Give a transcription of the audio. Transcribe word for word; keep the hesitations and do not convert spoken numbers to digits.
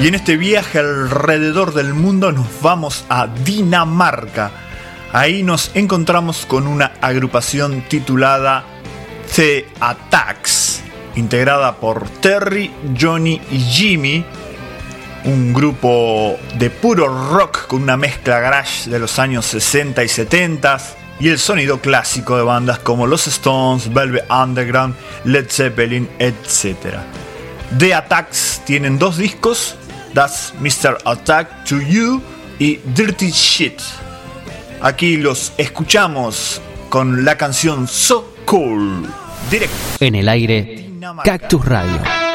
Y en este viaje alrededor del mundo nos vamos a Dinamarca. Ahí nos encontramos con una agrupación titulada The Attacks, integrada por Terry, Johnny y Jimmy. Un grupo de puro rock con una mezcla garage de los años sesenta y setenta y el sonido clásico de bandas como los Stones, Velvet Underground, Led Zeppelin, etcétera. The Attacks tienen dos discos, That's mister Attack to You y Dirty Shit. Aquí los escuchamos con la canción So Cool. Directo en el aire, Cactus Radio.